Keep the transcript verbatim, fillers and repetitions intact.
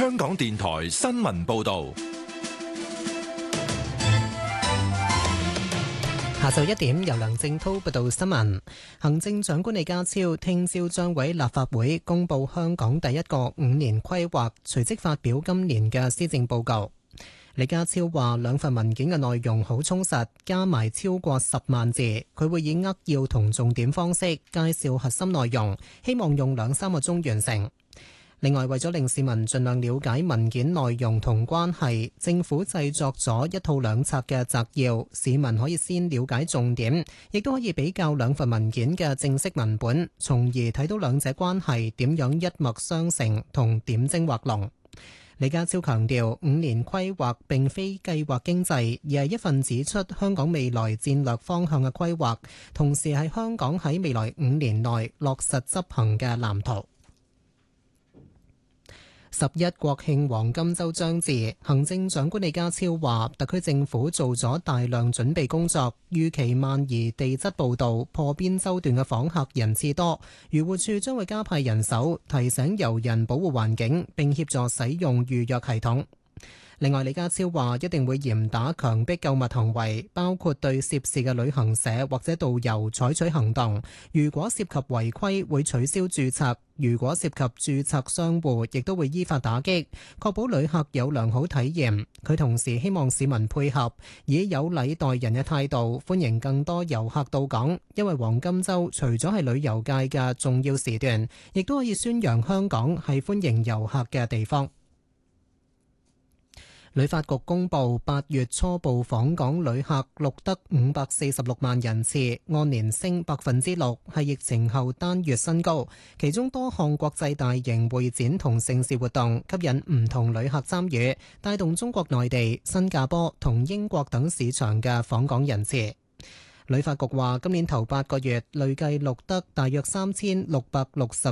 香港電台新聞報道。 下晝一點，由梁正濤報道新聞。行政長官李家超聽朝將喺立法會公布香港第一個五年規劃，隨即發表今年嘅施政報告。李家超話兩份文件嘅內容好充實，加埋超過十萬字，佢會以扼要同重點方式介紹核心內容，希望用兩三個鐘完成。另外，為咗令市民盡量了解文件內容同關係，政府製作咗一套兩冊嘅摘要，市民可以先了解重點，亦都可以比較兩份文件嘅正式文本，從而睇到兩者關係點樣一脈相承同點睛畫龍。李家超強調，五年規劃並非計劃經濟，而係一份指出香港未來戰略方向嘅規劃，同時係香港喺未來五年內落實執行嘅藍圖。十一國慶黃金週將至，行政長官李家超話，特區政府做咗大量準備工作，預期萬宜地質步道破邊洲段嘅訪客人次多，漁護署將會加派人手提醒遊人保護環境，並協助使用預約系統。另外，李家超話一定會嚴打強迫購物行為，包括對涉事嘅旅行社或者導遊採取行動。如果涉及違規，會取消註冊；如果涉及註冊商戶，亦都會依法打擊，確保旅客有良好體驗。佢同時希望市民配合，以有禮待人嘅態度，歡迎更多遊客到港。因為黃金週除咗係旅遊界嘅重要時段，亦都可以宣揚香港係歡迎遊客嘅地方。旅發局公布八月初步訪港旅客錄得五百四十六萬人次，按年升百分之六，係疫情後單月新高。其中多項國際大型會展同盛事活動吸引唔同旅客參與，帶動中國內地、新加坡同英國等市場嘅訪港人次。旅發局話，今年頭八個月累計錄得大約三千六百六十